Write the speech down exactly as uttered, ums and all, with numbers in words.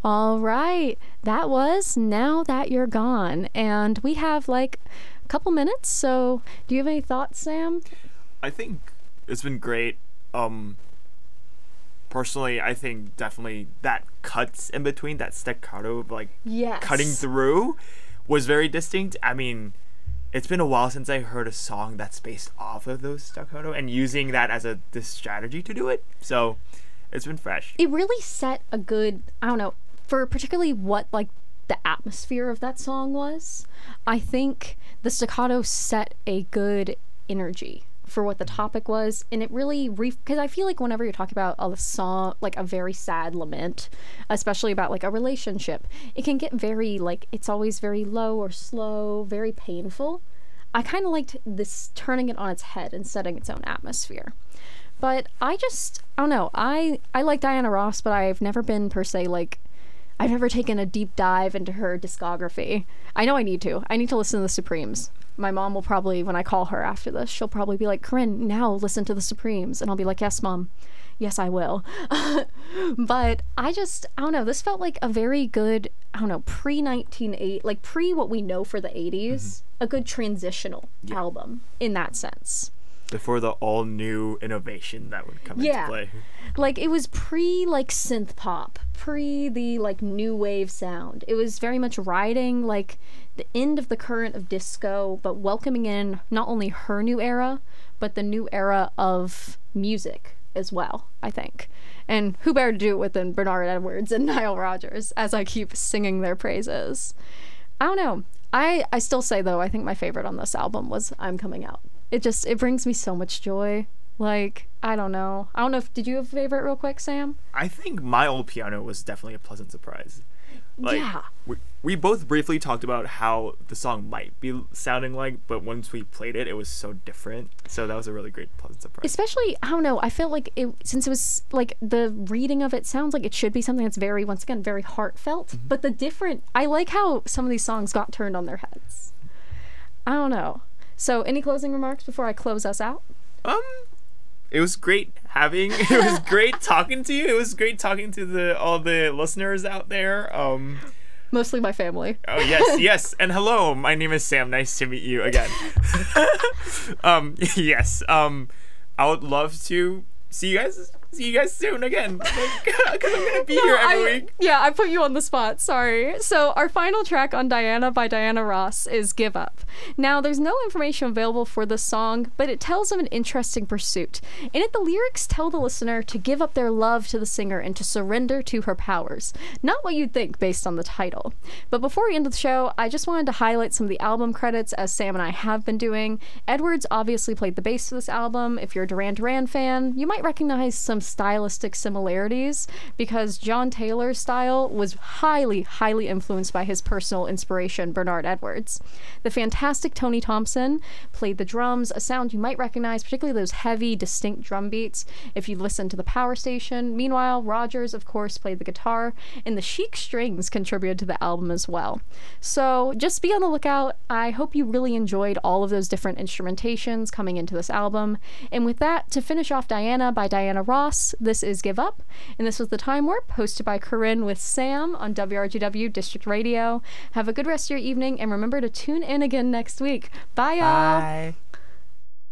All right. That was Now That You're Gone. And we have like a couple minutes. So do you have any thoughts, Sam? I think it's been great. Um, personally, I think definitely that cuts in between, that staccato of like Yes. cutting through was very distinct. I mean, it's been a while since I heard a song that's based off of those staccato and using that as a this strategy to do it. So it's been fresh. It really set a good, I don't know, for particularly what like the atmosphere of that song was. I think the staccato set a good energy for what the topic was, and it really because I feel like whenever you're talking about a song like a very sad lament, especially about like a relationship, it can get very like it's always very low or slow, very painful. I kind of liked this turning it on its head and setting its own atmosphere. But I just I don't know, I I like Diana Ross, but I've never been per se like I've never taken a deep dive into her discography. I know I need to. I need to listen to the Supremes. My mom will probably, when I call her after this, she'll probably be like, Corinne, now listen to the Supremes. And I'll be like, yes, Mom. Yes, I will. But I just, I don't know, this felt like a very good, I don't know, pre nineteen eighty, like pre what we know for the eighties, mm-hmm. a good transitional yeah. album in that sense. Before the all new innovation that would come yeah. into play. Like it was pre like synth pop, pre the like new wave sound. It was very much riding like the end of the current of disco, but welcoming in not only her new era, but the new era of music as well, I think. And who better to do it with than Bernard Edwards and Nile Rodgers, as I keep singing their praises. I don't know. I, I still say, though, I think my favorite on this album was I'm Coming Out. It just, it brings me so much joy. Like, I don't know. I don't know if, did you have a favorite real quick, Sam? I think My Old Piano was definitely a pleasant surprise. Like, yeah. We, we both briefly talked about how the song might be sounding like, but once we played it, it was so different. So that was a really great pleasant surprise. Especially, I don't know, I felt like it, since it was, like, the reading of it sounds like it should be something that's very, once again, very heartfelt. Mm-hmm. But the different, I like how some of these songs got turned on their heads. I don't know. So, any closing remarks before I close us out? Um... It was great having, it was great talking to you. It was great talking to the all the listeners out there. Um, Mostly my family. Oh, yes, yes. And hello, my name is Sam. Nice to meet you again. um, yes. Um, I would love to see you guys see you guys soon again. Because I'm going to be no, here every I, week. Yeah, I put you on the spot. Sorry. So our final track on Diana by Diana Ross is Give Up. Now, there's no information available for this song, but it tells of an interesting pursuit. In it, the lyrics tell the listener to give up their love to the singer and to surrender to her powers. Not what you'd think based on the title. But before we end the show, I just wanted to highlight some of the album credits, as Sam and I have been doing. Edwards obviously played the bass for this album. If you're a Duran Duran fan, you might recognize some stylistic similarities, because John Taylor's style was highly, highly influenced by his personal inspiration, Bernard Edwards. The fantastic Tony Thompson played the drums, a sound you might recognize, particularly those heavy, distinct drum beats if you listen to the Power Station. Meanwhile, Rogers, of course, played the guitar, and the chic strings contributed to the album as well. So just be on the lookout. I hope you really enjoyed all of those different instrumentations coming into this album. And with that, to finish off Diana by Diana Ross, this is Give Up, and this was The Time Warp, hosted by Corinne with Sam on W R G W District Radio. Have a good rest of your evening, and remember to tune in again next week. Bye, y'all! Bye.